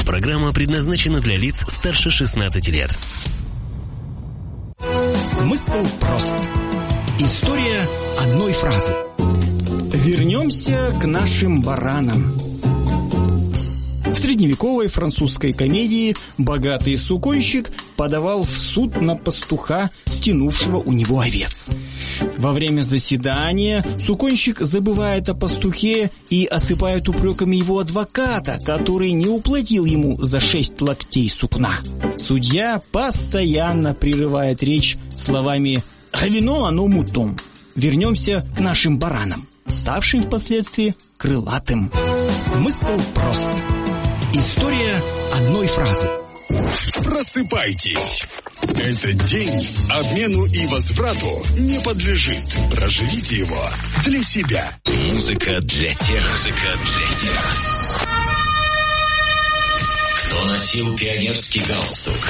Аудиопрограмма предназначена для лиц старше 16 лет. Смысл прост. История одной фразы. Вернемся к нашим баранам. В средневековой французской комедии богатый суконщик подавал в суд на пастуха, стянувшего у него овец. Во время заседания суконщик забывает о пастухе и осыпает упреками его адвоката, который не уплатил ему за 6 локтей сукна. Судья постоянно прерывает речь словами «Revenons à nos moutons». Вернемся к нашим баранам, ставшим впоследствии крылатым. Смысл прост. История одной фразы. Просыпайтесь. Этот день обмену и возврату не подлежит. Проживите его для себя. Музыка для тех, кто носил пионерский галстук